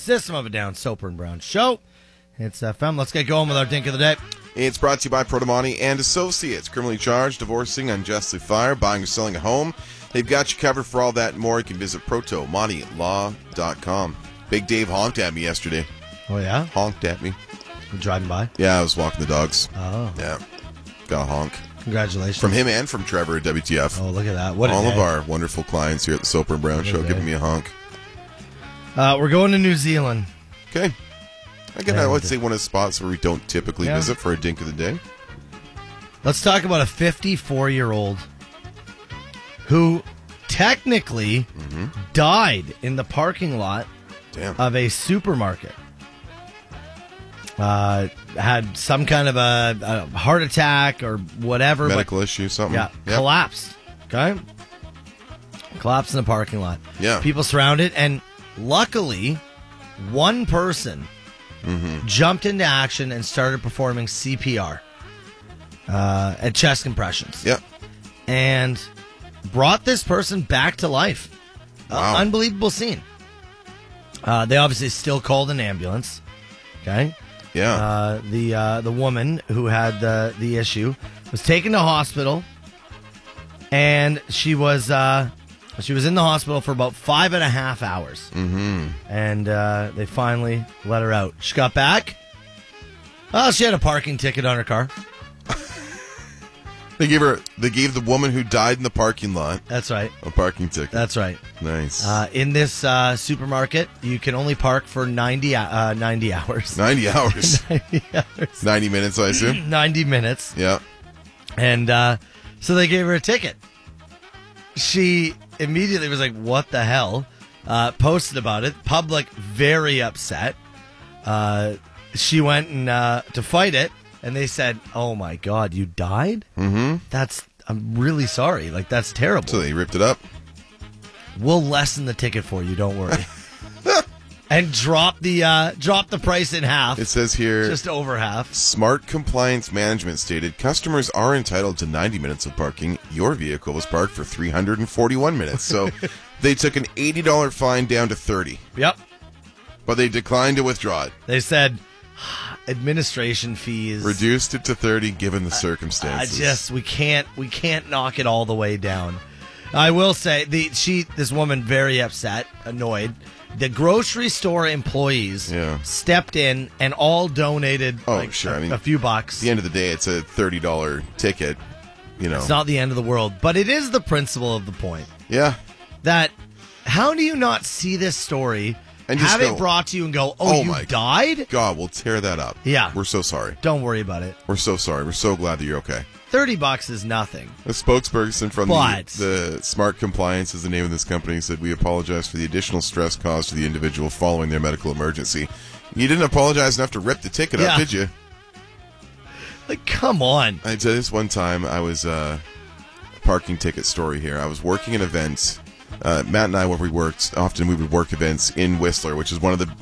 System of a Down, Soper and Brown Show. It's FM. Let's get going with our Dink of the Day. It's brought to you by Protomani and Associates. Criminally charged, divorcing, unjustly fired, buying or selling a home. They've got you covered for all that and more. You can visit protomanilaw.com. Big Dave honked at me yesterday. Oh, yeah? Honked at me. You driving by? Yeah, I was walking the dogs. Oh. Yeah. Got a honk. Congratulations. From him and from Trevor at WTF. Oh, look at that. What a all day. of our wonderful clients here at the Soper and Brown Show giving me a honk. We're going to New Zealand. Okay. Again, I would say one of the spots where we don't typically visit for a Dink of the Day. Let's talk about a 54-year-old who technically died in the parking lot of a supermarket. Had some kind of a heart attack or whatever. Medical issue, something. Yeah, collapsed. Okay? Collapsed in the parking lot. Yeah. People surrounded, and luckily, one person jumped into action and started performing CPR and chest compressions. Yeah. And brought this person back to life. Wow. Unbelievable scene. They obviously still called an ambulance. Okay. Yeah. The woman who had the issue was taken to hospital, and she was in the hospital for about 5.5 hours. Mm-hmm. And they finally let her out. She got back. Well, she had a parking ticket on her car. They gave the woman who died in the parking lot. That's right. A parking ticket. That's right. Nice. In this supermarket, you can only park for 90 hours. 90 hours. 90 hours. 90 minutes, I assume. 90 minutes. Yeah. And so they gave her a ticket. She immediately was like, what the hell? Posted about it. Public very upset. She went and to fight it, and they said, oh my God, you died? Mm-hmm. I'm really sorry. Like, that's terrible. So they ripped it up? We'll lessen the ticket for you, don't worry. And drop the price in half. It says here, just over half. Smart Compliance Management stated, customers are entitled to 90 minutes of parking. Your vehicle was parked for 341 minutes. So they took an $80 fine down to $30. Yep. But they declined to withdraw it. They said administration fees reduced it to $30 given the circumstances. We can't knock it all the way down. I will say this woman very upset, annoyed. The grocery store employees stepped in and all donated a few bucks. At the end of the day, it's a $30 ticket. It's not the end of the world, but it is the principle of the point. Yeah. That how do you not see this story and have it brought to you and go, oh you died? God, we'll tear that up. Yeah. We're so sorry. Don't worry about it. We're so sorry. We're so glad that you're okay. $30 is nothing. A spokesperson from the Smart Compliance is the name of this company said, we apologize for the additional stress caused to the individual following their medical emergency. You didn't apologize enough to rip the ticket up, did you? Like, come on. I did this one time. I was a parking ticket story here. I was working an event. Matt and I, where we worked, often we would work events in Whistler, which is one of the